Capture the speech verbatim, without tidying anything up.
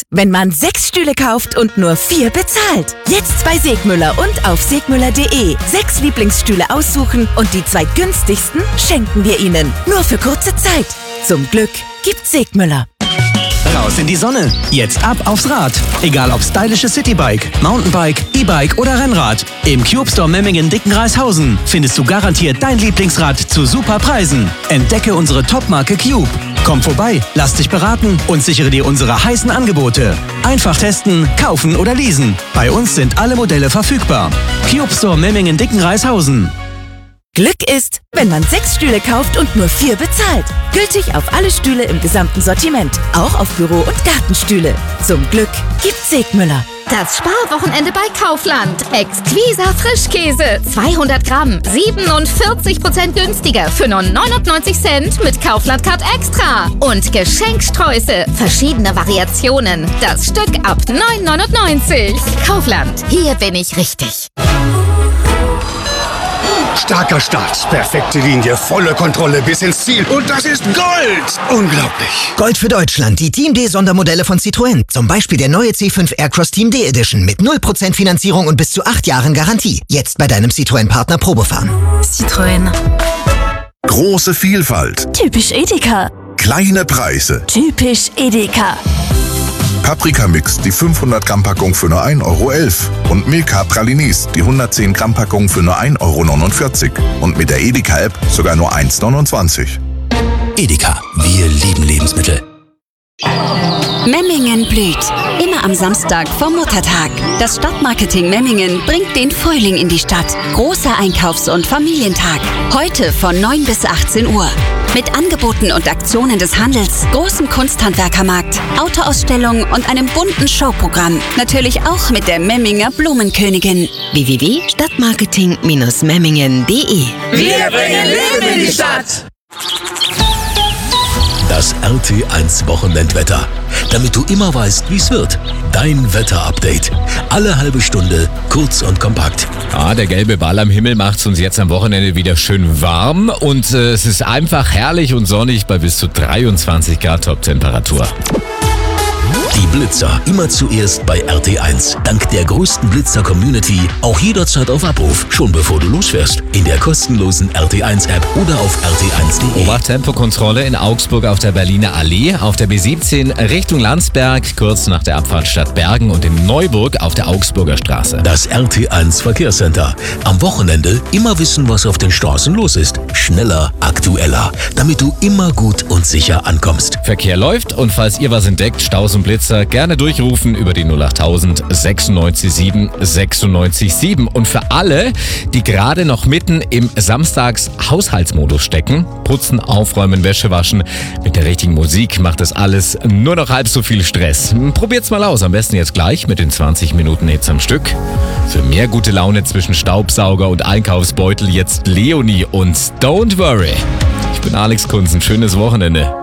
wenn man sechs Stühle kauft und nur vier bezahlt. Jetzt bei Segmüller und auf segmüller punkt de. Sechs Lieblingsstühle aussuchen und die zwei günstigsten schenken wir Ihnen. Nur für kurze Zeit. Zum Glück gibt's Segmüller. Raus in die Sonne. Jetzt ab aufs Rad. Egal ob stylisches Citybike, Mountainbike, E-Bike oder Rennrad. Im Cube Store Memmingen-Dickenreishausen findest du garantiert dein Lieblingsrad zu super Preisen. Entdecke unsere Topmarke Cube. Komm vorbei, lass dich beraten und sichere dir unsere heißen Angebote. Einfach testen, kaufen oder leasen. Bei uns sind alle Modelle verfügbar. Cube Store Memmingen-Dickenreishausen. Glück ist, wenn man sechs Stühle kauft und nur vier bezahlt. Gültig auf alle Stühle im gesamten Sortiment. Auch auf Büro- und Gartenstühle. Zum Glück gibt's Segmüller. Das Sparwochenende bei Kaufland. Exquisa Frischkäse. zweihundert Gramm. siebenundvierzig Prozent günstiger für nur neunundneunzig Cent mit Kaufland Card Extra. Und Geschenksträuße. Verschiedene Variationen. Das Stück ab neun neunundneunzig. Kaufland. Hier bin ich richtig. Starker Start, perfekte Linie, volle Kontrolle bis ins Ziel. Und das ist Gold! Unglaublich. Gold für Deutschland, die Team D Sondermodelle von Citroën. Zum Beispiel der neue C fünf Aircross Team D Edition mit null Prozent Finanzierung und bis zu acht Jahren Garantie. Jetzt bei deinem Citroën-Partner Probefahren. Citroën. Große Vielfalt. Typisch Edeka. Kleine Preise. Typisch Edeka. Paprika-Mix, die fünfhundert Gramm Packung für nur ein Euro elf. Und Milka Pralinis, die hundertzehn Gramm Packung für nur ein Euro neunundvierzig. Und mit der Edeka-App sogar nur eins neunundzwanzig. Edeka, wir lieben Lebensmittel. Memmingen blüht. Immer am Samstag vom Muttertag. Das Stadtmarketing Memmingen bringt den Frühling in die Stadt. Großer Einkaufs- und Familientag. Heute von neun bis achtzehn Uhr. Mit Angeboten und Aktionen des Handels, großem Kunsthandwerkermarkt, Autoausstellungen und einem bunten Showprogramm. Natürlich auch mit der Memminger Blumenkönigin. w w w punkt stadtmarketing Bindestrich memmingen punkt de. Wir bringen Leben in die Stadt! Das R T eins Wochenendwetter. Damit du immer weißt, wie es wird. Dein Wetter-Update. Alle halbe Stunde, kurz und kompakt. Ah, der gelbe Ball am Himmel macht es uns jetzt am Wochenende wieder schön warm. Und äh, es ist einfach herrlich und sonnig bei bis zu dreiundzwanzig Grad Toptemperatur. Die Blitzer immer zuerst bei R T eins. Dank der größten Blitzer-Community auch jederzeit auf Abruf, schon bevor du losfährst. In der kostenlosen R T eins App oder auf R T eins punkt de. Obertempokontrolle in Augsburg auf der Berliner Allee, auf der B siebzehn Richtung Landsberg, kurz nach der Abfahrt Stadt Bergen und in Neuburg auf der Augsburger Straße. Das R T eins Verkehrscenter. Am Wochenende immer wissen, was auf den Straßen los ist. Schneller, aktueller, damit du immer gut und sicher ankommst. Verkehr läuft und falls ihr was entdeckt, Staus und Blitzer, gerne durchrufen über die null achttausend sechsundneunzig sieben sechsundneunzig sieben. Und für alle, die gerade noch mitten im Samstags-Haushaltsmodus stecken, putzen, aufräumen, Wäsche waschen, mit der richtigen Musik macht das alles nur noch halb so viel Stress. Probiert's mal aus, am besten jetzt gleich mit den zwanzig Minuten Hits am Stück. Für mehr gute Laune zwischen Staubsauger und Einkaufsbeutel jetzt Leonie und Don't Worry. Ich bin Alex Kunz, ein schönes Wochenende.